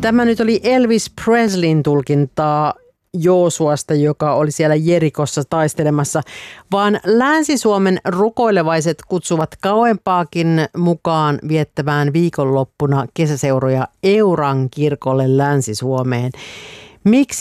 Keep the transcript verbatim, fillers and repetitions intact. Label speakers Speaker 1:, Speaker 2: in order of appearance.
Speaker 1: Tämä nyt oli Elvis Presleyn tulkintaa Joosuasta, joka oli siellä Jerikossa taistelemassa, vaan Länsi-Suomen rukoilevaiset kutsuvat kauempaakin mukaan viettämään viikonloppuna kesäseuroja Euran kirkolle Länsi-Suomeen. Miksi